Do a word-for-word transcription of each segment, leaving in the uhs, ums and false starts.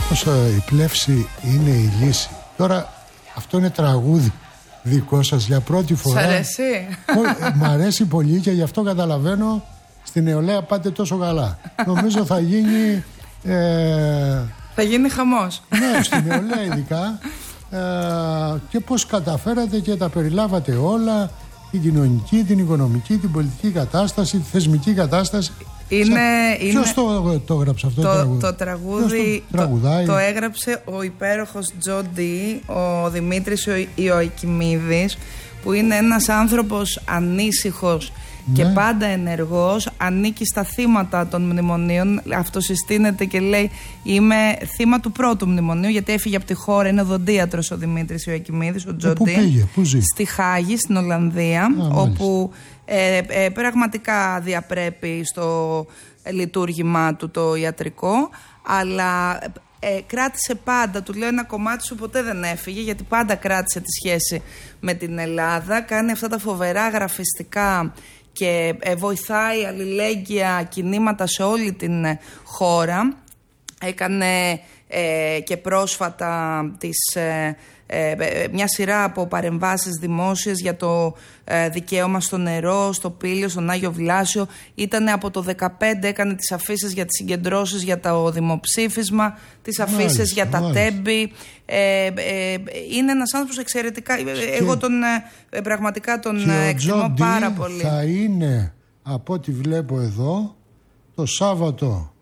πως η πλεύση είναι η λύση. Τώρα αυτό είναι τραγούδι δικό σας για πρώτη φορά. Σ' αρέσει? Μ' αρέσει πολύ και γι' αυτό καταλαβαίνω στην νεολαία πάτε τόσο καλά. Νομίζω θα γίνει ε... θα γίνει χαμός. Ναι, στην νεολαία ειδικά. ε... Και πως καταφέρατε και τα περιλάβατε όλα, την κοινωνική, την οικονομική, την πολιτική κατάσταση, τη θεσμική κατάσταση. Είναι, Ποιος είναι... το, το έγραψε αυτό το, το τραγούδι? Το τραγούδι το, το, το έγραψε ο υπέροχος Τζο Ντι, ο Δημήτρης Ιωακιμίδης, που είναι ένας άνθρωπος ανήσυχος, ναι, και πάντα ενεργός, ανήκει στα θύματα των μνημονίων. Αυτοσυστήνεται και λέει: είμαι θύμα του πρώτου μνημονίου, γιατί έφυγε από τη χώρα, είναι οδοντίατρος ο Δημήτρης Ιωακιμίδης, ο Τζο Ντι. Πού πήγε, πού ζει? Στη Χάγη, στην Ολλανδία, Α, όπου ε, ε, πραγματικά διαπρέπει στο λειτουργήμά του το ιατρικό, αλλά ε, κράτησε πάντα, του λέω, ένα κομμάτι σου ποτέ δεν έφυγε, γιατί πάντα κράτησε τη σχέση με την Ελλάδα, κάνει αυτά τα φοβερά γραφιστικά και ε, βοηθάει αλληλέγγυα κινήματα σε όλη την χώρα. Έκανε ε, και πρόσφατα τις, ε, ε, μια σειρά από παρεμβάσεις δημόσιες για το ε, δικαίωμα στο νερό, στο Πήλιο, στον Άγιο Βλάσιο. Ήταν από το δεκαπέντε, έκανε τις αφήσεις για τις συγκεντρώσεις για το δημοψήφισμα, τις αφήσεις για τα τέμπη. Ε, ε, είναι ένας άνθρωπος εξαιρετικά. Και εγώ τον ε, πραγματικά τον εκτιμώ πάρα πολύ. Θα είναι, από ό,τι βλέπω εδώ, το Σάββατο.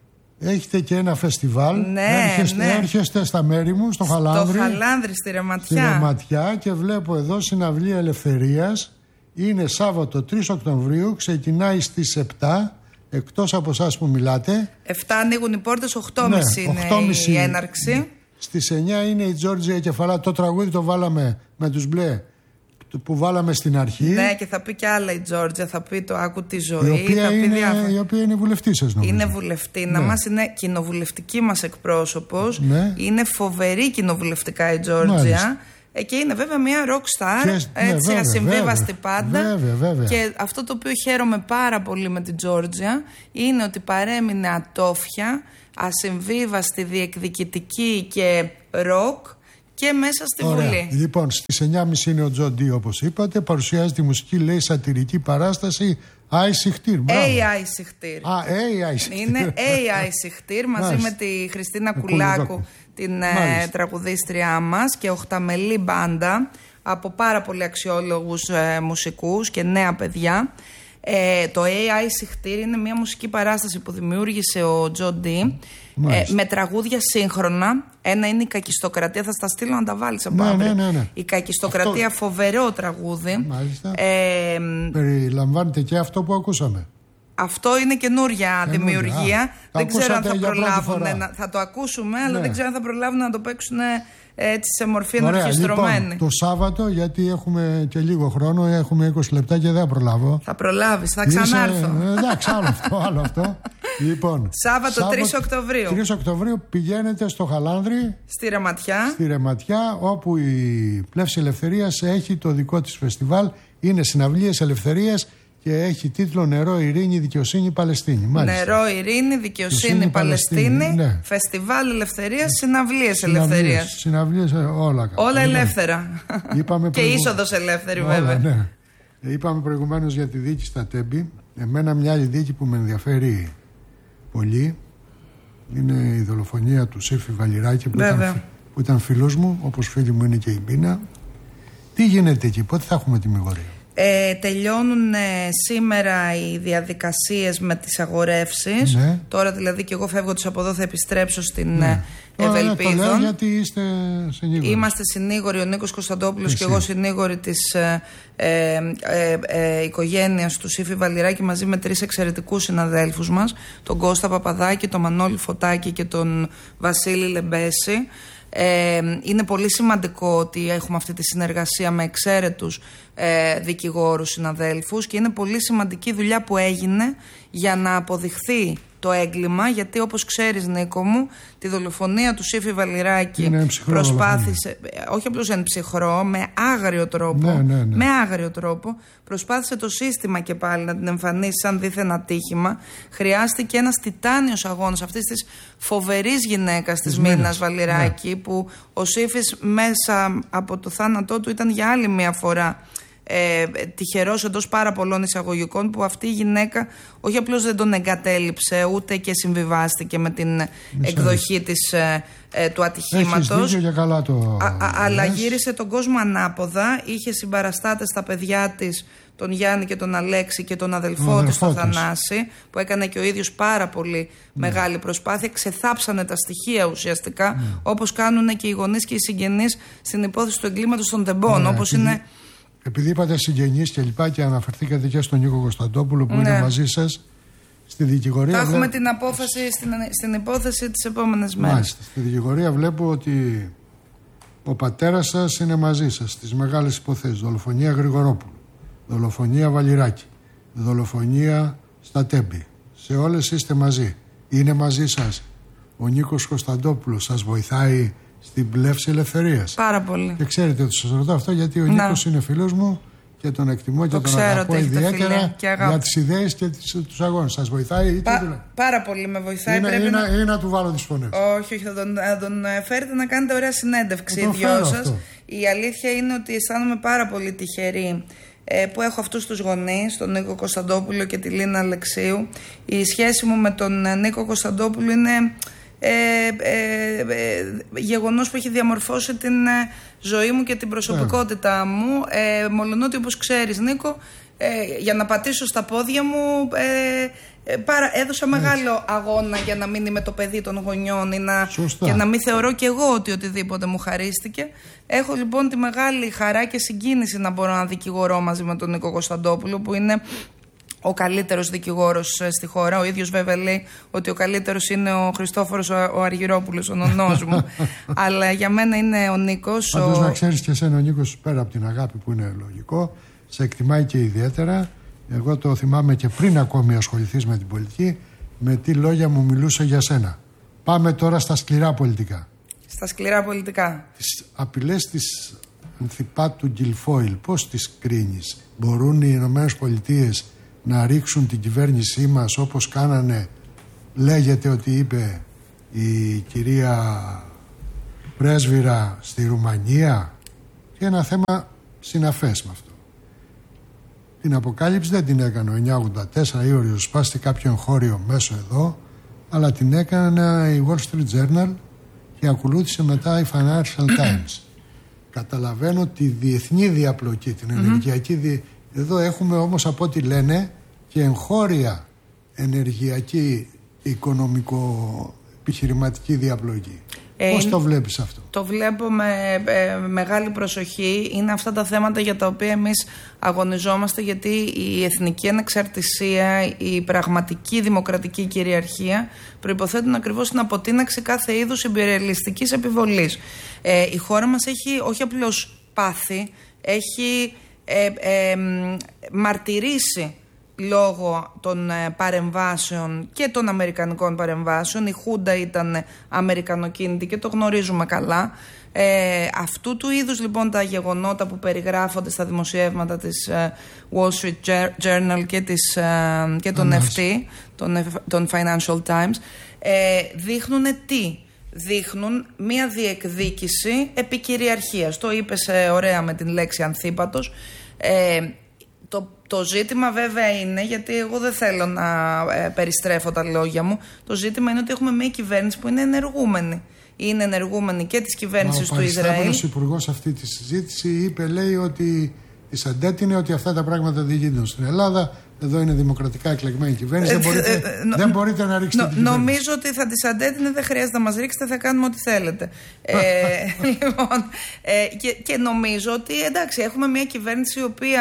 Έχετε και ένα φεστιβάλ. Ναι, έρχεστε, ναι. έρχεστε στα μέρη μου, στο Χαλάνδρι. Στο Χαλάνδρι, στη Ρεματιά. Στη Ρεματιά, και βλέπω εδώ συναυλία Ελευθερίας. Είναι Σάββατο τρεις Οκτωβρίου, ξεκινάει στις επτά. Εκτός από εσάς που μιλάτε. επτά ανοίγουν οι πόρτες, οκτώ και μισή ναι, είναι οκτώ και μισή η έναρξη. Στις εννιά είναι η Τζόρτζια Κεφαλά. Το τραγούδι το βάλαμε με τους μπλε, που βάλαμε στην αρχή. Ναι, και θα πει και άλλα η Τζόρτζια, θα πει το Άκου τη ζωή. Η οποία, θα πει είναι, διάφορα. η οποία είναι βουλευτή σας, νομίζω. Είναι βουλευτή. Ναι. Να μας είναι κοινοβουλευτική μας εκπρόσωπος. Ναι. Είναι φοβερή κοινοβουλευτικά η Τζόρτζια. Ε, και είναι βέβαια μια rock star, και, έτσι, ναι, βέβαια, ασυμβίβαστη βέβαια, πάντα. Βέβαια, βέβαια. Και αυτό το οποίο χαίρομαι πάρα πολύ με την Τζόρτζια είναι ότι παρέμεινε ατόφια, ασυμβίβαστη, διεκδικητική και rock. Και μέσα στη Ωραία. Βουλή. Λοιπόν, στις εννιά και μισή είναι ο Τζο Ντι, όπως είπατε. Παρουσιάζει τη μουσική, λέει, σατυρική παράσταση Άι Σιχτήρ. έι άι Σιχτήρ. Α, έι άι Σιχτήρ. Είναι έι άι Σιχτήρ μαζί με τη Χριστίνα Κουλάκου, την ε, τραγουδίστριά μας, και οχταμελή μπάντα από πάρα πολύ αξιόλογους ε, μουσικούς και νέα παιδιά. Ε, το έι άι Σιχτήρ είναι μια μουσική παράσταση που δημιούργησε ο Τζο Ντι, ε, με τραγούδια σύγχρονα. Ένα είναι η Κακιστοκρατία, θα στα στείλω να τα βάλεις από ναι, αύριο. Ναι, ναι, ναι. Η Κακιστοκρατία, αυτό... φοβερό τραγούδι. Μάλιστα. Ε, Περιλαμβάνεται και αυτό που ακούσαμε. Αυτό είναι καινούρια δημιουργία. Α, δεν ξέρω αν θα προλάβουν να, θα το ακούσουμε, αλλά ναι, δεν ξέρω αν θα προλάβουν να το παίξουν έτσι σε μορφή ενορχιστρωμένη. Λοιπόν, το Σάββατο, γιατί έχουμε και λίγο χρόνο, έχουμε είκοσι λεπτά και δεν θα προλάβω. Θα προλάβεις, θα ξανάρθω. Είσαι, εντάξει, άλλο αυτό, άλλο αυτό. Λοιπόν, Σάββατο, Σάββατο τρεις Οκτωβρίου. τρεις Οκτωβρίου πηγαίνετε στο Χαλάνδρι. Στη Ρεματιά. Στη Ρεματιά, όπου η Πλεύση Ελευθερίας έχει το δικό της φεστιβάλ. Είναι συναυλίες ελευθερίας και έχει τίτλο Νερό, Ειρήνη, Δικαιοσύνη, Παλαιστίνη. Μάλιστα. Νερό, Ειρήνη, Δικαιοσύνη, Παλαιστίνη. Παλαιστίνη. Ναι. Φεστιβάλ ελευθερίας, συναυλίες ελευθερίας. Συναυλίες, όλα. Όλα ελεύθερα. Είπαμε και προηγου... είσοδος ελεύθερη, όλα, βέβαια. Ναι. Είπαμε προηγουμένως για τη δίκη στα Τέμπη. Εμένα μια άλλη δίκη που με ενδιαφέρει πολύ είναι η δολοφονία του Σύρφη Βαλιράκη, που ήταν, που ήταν φίλος μου, όπως φίλη μου είναι και η Μπίνα. Τι γίνεται εκεί, πότε θα έχουμε τη μηγορία? Ε, τελειώνουν ε, σήμερα οι διαδικασίες με τις αγορεύσεις. Ναι. Τώρα δηλαδή και εγώ φεύγοντας από εδώ θα επιστρέψω στην ναι. ε, Ευελπίδων. Το λέω γιατί είστε συνήγοροι. Είμαστε συνήγοροι, ο Νίκος Κωνσταντόπουλος και εγώ συνήγοροι της ε, ε, ε, ε, οικογένειας του Σύρφη Βαλιράκη, μαζί με τρεις εξαιρετικούς συναδέλφους μας, τον Κώστα Παπαδάκη, τον Μανώλη Φωτάκη και τον Βασίλη Λεμπέση. Ε, είναι πολύ σημαντικό ότι έχουμε αυτή τη συνεργασία με εξαίρετους ε, δικηγόρους συναδέλφους, και είναι πολύ σημαντική δουλειά που έγινε για να αποδειχθεί το το έγκλημα, γιατί όπως ξέρεις, Νίκο μου, τη δολοφονία του Σύφη Βαλιράκη προσπάθησε, όχι απλώς εν ψυχρό, με άγριο τρόπο, ναι, ναι, ναι. με άγριο τρόπο, προσπάθησε το σύστημα και πάλι να την εμφανίσει σαν δίθεν ατύχημα. Χρειάστηκε ένας τιτάνιος αγώνας αυτής της φοβερής γυναίκας της Μίνας Βαλιράκη, ναι. που ο Σύφης μέσα από το θάνατό του ήταν για άλλη μια φορά Ε, τυχερός εντός πάρα πολλών εισαγωγικών, που αυτή η γυναίκα όχι απλώς δεν τον εγκατέλειψε, ούτε και συμβιβάστηκε με την Μισά. εκδοχή της, ε, ε, του ατυχήματος. για καλά το... α, α, αλλά γύρισε τον κόσμο ανάποδα. Είχε συμπαραστάτες τα παιδιά της, τον Γιάννη και τον Αλέξη, και τον αδελφό της, τον Θανάση, που έκανε και ο ίδιος πάρα πολύ mm. μεγάλη προσπάθεια. Ξεθάψανε τα στοιχεία ουσιαστικά, mm. όπως κάνουν και οι γονείς και οι συγγενείς στην υπόθεση του εγκλήματος των Τεμπών, mm. όπως επειδή, είναι... επειδή είπατε συγγενείς και λοιπά και αναφερθήκατε και στον Νίκο Κωνσταντόπουλο που ναι. είναι μαζί σας στη δικηγορία. Θα έχουμε βλέπω... την απόφαση στην, στην υπόθεση τις επόμενες μέρες. Μάλιστα. Στη δικηγορία βλέπω ότι ο πατέρας σας είναι μαζί σας στις μεγάλες υποθέσεις. Δολοφονία Γρηγορόπουλου, δολοφονία Βαλιράκη, δολοφονία στα Τέμπη. Σε όλες είστε μαζί. Είναι μαζί σας ο Νίκος Κωνσταντόπουλος, σας βοηθάει στην πλεύση ελευθερίας. Πάρα πολύ. Και ξέρετε ότι σας ρωτάω αυτό γιατί ο να. Νίκος είναι φίλος μου και τον εκτιμώ και το τον ξέρω, αγαπώ ιδιαίτερα για τις ιδέες και τις, τους αγώνες. Σας βοηθάει ή Πα, τι Πάρα πολύ με βοηθάει. Είναι, είναι, να... είναι να του βάλω τις φωνές. Όχι, όχι, θα τον, θα τον φέρετε να κάνετε ωραία συνέντευξη οι δυο σας. Η αλήθεια είναι ότι αισθάνομαι πάρα πολύ τυχερή ε, που έχω αυτούς τους γονείς, τον Νίκο Κωνσταντόπουλο και τη Λίνα Αλεξίου. Η σχέση μου με τον Νίκο Κωνσταντόπουλο είναι ε, ε, ε, γεγονός που έχει διαμορφώσει την ε, ζωή μου και την προσωπικότητά μου. Ε, μολονότι, όπως ξέρεις, Νίκο, ε, για να πατήσω στα πόδια μου ε, ε, παρα, έδωσα μεγάλο αγώνα για να μην είμαι το παιδί των γονιών ή να, και να μην θεωρώ κι εγώ ότι οτιδήποτε μου χαρίστηκε. Έχω λοιπόν τη μεγάλη χαρά και συγκίνηση να μπορώ να δικηγορώ μαζί με τον Νίκο Κωνσταντόπουλο, που είναι ο καλύτερος δικηγόρος στη χώρα. Ο ίδιος βέβαια λέει ότι ο καλύτερος είναι ο Χριστόφορος ο Αργυρόπουλος, ο νονός μου. Αλλά για μένα είναι ο Νίκος. Πάντως ο... να ξέρεις και εσένα ο Νίκος, πέρα από την αγάπη που είναι λογικό, σε εκτιμάει και ιδιαίτερα. Εγώ το θυμάμαι και πριν ακόμη ασχοληθείς με την πολιτική, με τι λόγια μου μιλούσε για σένα. Πάμε τώρα στα σκληρά πολιτικά. Στα σκληρά πολιτικά. Τις απειλές της Ανθιπάτου Γκιλφόιλ, πώς τις κρίνεις? Μπορούν οι Ηνωμένες Πολιτείες να ρίξουν την κυβέρνησή μας όπως κάνανε, λέγεται ότι είπε η κυρία πρέσβυρα στη Ρουμανία? Και ένα θέμα συναφές με αυτό. Την αποκάλυψη δεν την έκανε ο εννιακόσια ογδόντα τέσσερα ή ο ριζοσπάστη κάποιο εγχώριο μέσω εδώ, αλλά την έκανε η Wall Street Journal και ακολούθησε μετά η Financial Times. Καταλαβαίνω τη διεθνή διαπλοκή, την ενεργειακή mm-hmm. δι... Εδώ έχουμε όμως, από ό,τι λένε, και εγχώρια ενεργειακή οικονομικο-επιχειρηματική διαπλοκή. Ε, Πώς το βλέπεις αυτό? Το βλέπω με ε, μεγάλη προσοχή. Είναι αυτά τα θέματα για τα οποία εμείς αγωνιζόμαστε, γιατί η εθνική ανεξαρτησία, η πραγματική δημοκρατική κυριαρχία προϋποθέτουν ακριβώς την αποτείναξη κάθε είδους ιμπεριαλιστικής επιβολής. Ε, η χώρα μας έχει όχι απλώς πάθει, έχει ε, ε, ε, μαρτυρήσει λόγω των παρεμβάσεων και των αμερικανικών παρεμβάσεων. Η Χούντα ήταν αμερικανοκίνητη και το γνωρίζουμε καλά. Ε, αυτού του είδους λοιπόν τα γεγονότα που περιγράφονται στα δημοσιεύματα της Wall Street Journal και, της, και των εφ τι, των, των Financial Times, ε, δείχνουν τι? Δείχνουν μία διεκδίκηση επικυριαρχίας. Το είπες ωραία με την λέξη ανθίπατος. Ε, Το, το ζήτημα βέβαια είναι, γιατί εγώ δεν θέλω να ε, περιστρέφω τα λόγια μου, το ζήτημα είναι ότι έχουμε μια κυβέρνηση που είναι ενεργούμενη. Είναι ενεργούμενη και της κυβέρνησης του Ισραήλ. Ο υπουργός αυτή τη συζήτηση είπε, λέει ότι της αντέτεινε ότι αυτά τα πράγματα δεν γίνονται στην Ελλάδα. Εδώ είναι δημοκρατικά εκλεγμένη κυβέρνηση. Δεν μπορείτε, ε, νο, δεν μπορείτε να ρίξετε νο, την κυβέρνηση. Νομίζω ότι θα της αντέτεινε, δεν χρειάζεται να μας ρίξετε, θα κάνουμε ό,τι θέλετε. ε, λοιπόν, ε, και, και νομίζω ότι εντάξει, έχουμε μια κυβέρνηση η οποία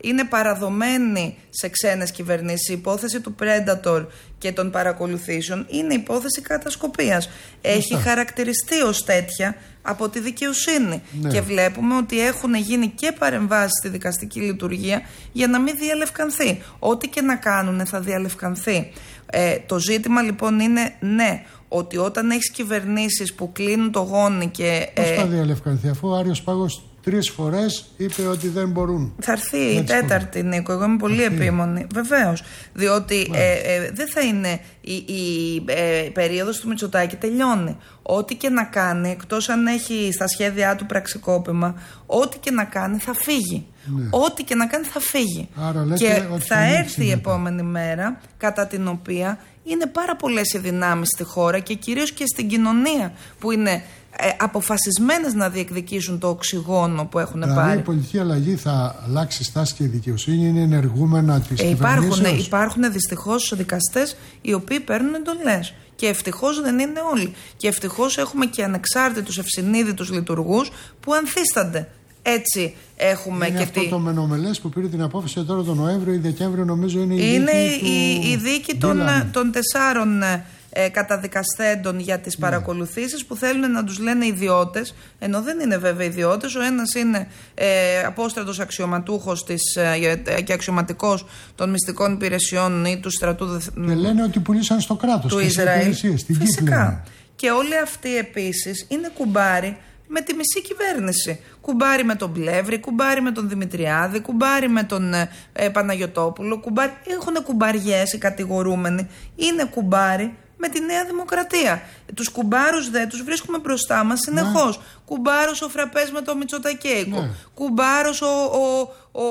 είναι παραδομένη σε ξένες κυβερνήσεις. Η υπόθεση του Predator και των παρακολουθήσεων είναι υπόθεση κατασκοπίας. Έχει χαρακτηριστεί ως τέτοια από τη δικαιοσύνη. Ναι. Και βλέπουμε ότι έχουν γίνει και παρεμβάσεις στη δικαστική λειτουργία για να μην διαλευκανθεί. Ό,τι και να κάνουν θα διαλευκανθεί. Ε, το ζήτημα λοιπόν είναι ναι, ότι όταν έχεις κυβερνήσεις που κλείνουν το γόνι και... Πώς θα διαλευκανθεί, αφού ο Άριος Πάγος τρεις φορές είπε ότι δεν μπορούν. Θα έρθει η τέταρτη, φορές. Νίκο. Εγώ είμαι πολύ επίμονη. Βεβαίως. Διότι ε, ε, δεν θα είναι η, η ε, περίοδος του Μητσοτάκη τελειώνει. Ό,τι και να κάνει, εκτός αν έχει στα σχέδιά του πραξικόπημα, ό,τι και να κάνει θα φύγει. Ναι. Ό,τι και να κάνει θα φύγει. Άρα, λέτε, και θα έρθει η επόμενη μέρα, κατά την οποία είναι πάρα πολλές οι δυνάμεις στη χώρα και κυρίως και στην κοινωνία που είναι ε, αποφασισμένες να διεκδικήσουν το οξυγόνο που έχουν δηλαδή, πάρει. Η πολιτική αλλαγή θα αλλάξει στάση και η δικαιοσύνη είναι ενεργούμενα της ε, υπάρχουν, υπάρχουν δυστυχώς δικαστές οι οποίοι παίρνουν εντολές. Και ευτυχώς δεν είναι όλοι. Και ευτυχώς έχουμε και ανεξάρτητους ευσυνείδητους λειτουργούς που ανθίστανται. Έτσι έχουμε είναι και αυτό τι... το μενομελές που πήρε την απόφαση τώρα τον Νοέμβριο ή Δεκέμβριο, νομίζω είναι η είναι δίκη η, του... η δίκη των, των τεσσάρων ε, καταδικαστέντων για τις ναι. παρακολουθήσεις που θέλουν να τους λένε ιδιώτες, ενώ δεν είναι βέβαια ιδιώτες. Ο ένας είναι ε, απόστρατος αξιωματούχος της, ε, και αξιωματικός των μυστικών υπηρεσιών ή του στρατού και λένε ότι πουλήσαν στο κράτος του Ισραήλ. Φυσικά. Και όλοι αυτοί επίσης είναι κουμπάρι με τη μισή κυβέρνηση. Κουμπάρι με τον Πλεύρη, κουμπάρι με τον Δημητριάδη, κουμπάρι με τον ε, Παναγιωτόπουλο. Κουμπάρι... Έχουν κουμπαριές οι κατηγορούμενοι. Είναι κουμπάρι με τη Νέα Δημοκρατία. Τους κουμπάρους δε τους βρίσκουμε μπροστά μας συνεχώς. Ναι. Κουμπάρος ο Φραπές με τον Μητσοτακέικο. Ναι. Κουμπάρος ο, ο, ο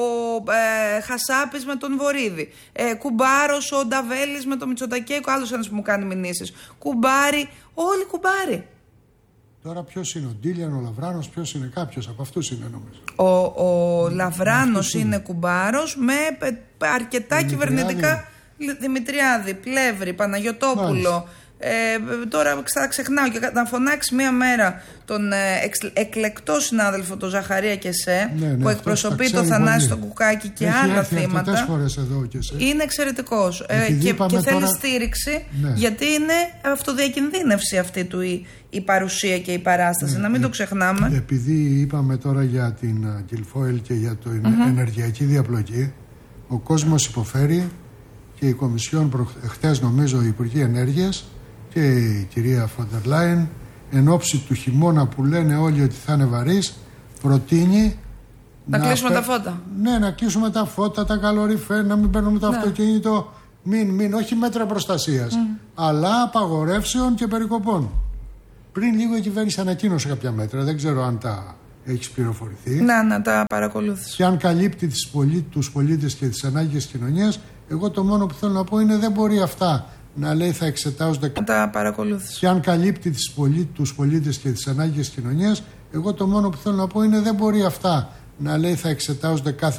ε, Χασάπης με τον Βορίδη. Ε, κουμπάρος ο Νταβέλης με τον Μητσοτακέικο. Άλλος ένας που μου κάνει μηνύσεις. Κουμπάρι, όλοι κουμπάρι. Τώρα ποιος είναι ο Ντίλιαν, ο Λαβράνος, ποιος είναι, κάποιος από αυτούς είναι νομίζω. Ο, ο Λαβράνος είναι, είναι κουμπάρος με αρκετά Δημητριάδη. Κυβερνητικά. Δημητριάδη, Πλεύρη, Παναγιωτόπουλο. Ε, τώρα θα ξεχνάω και να φωνάξει μία μέρα τον ε, εξ, εκλεκτό συνάδελφο τον Ζαχαρία Κεσέ, ναι, ναι, που εκπροσωπεί το Θανάση τον Κουκάκη και έχει άλλα θύματα. Εδώ και σε. Είναι εξαιρετικός ε, και, και τώρα... θέλει στήριξη, ναι. γιατί είναι αυτοδιακινδύνευση αυτή του η, η παρουσία και η παράσταση, ναι, να μην ε, το ξεχνάμε. Επειδή είπαμε τώρα για την Κιλφόιλ και για την mm-hmm. ενεργειακή διαπλοκή, ο κόσμος υποφέρει και η Κομισιόν χτες νομίζω η Υπουργή Ενέργειας και η κυρία Φοντερ Λάιεν εν ώψη του χειμώνα που λένε όλοι ότι θα είναι βαρύς προτείνει να, να κλείσουμε πε... τα φώτα. Ναι, να κλείσουμε τα φώτα, τα καλοριφέρ, να μην παίρνουμε το ναι. αυτοκίνητο, μην, μην, όχι μέτρα προστασίας, mm. αλλά απαγορεύσεων και περικοπών. Πριν λίγο η κυβέρνηση ανακοίνωσε κάποια μέτρα, δεν ξέρω αν τα έχεις πληροφορηθεί. Να, να τα παρακολούθησα. Και αν καλύπτει τις πολί... τους πολίτες και τις ανάγκες της κοινωνίας, εγώ το μόνο που θέλω να πω είναι δεν μπορεί αυτά να λέει θα εξετάζονται. Να τα παρακολούθησα. Και αν καλύπτει τις πολί... τους πολίτες και τις ανάγκες της κοινωνίας, εγώ το μόνο που θέλω να πω είναι δεν μπορεί αυτά να λέει θα εξετάζονται κάθε